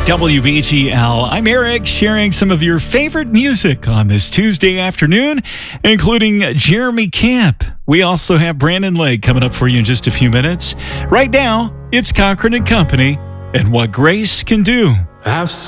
WBGL. I'm Eric, sharing some of your favorite music on this Tuesday afternoon, including Jeremy Camp. We also have Brandon Lake coming up for you in just a few minutes. Right now, it's Cochran and Company and What Grace Can Do.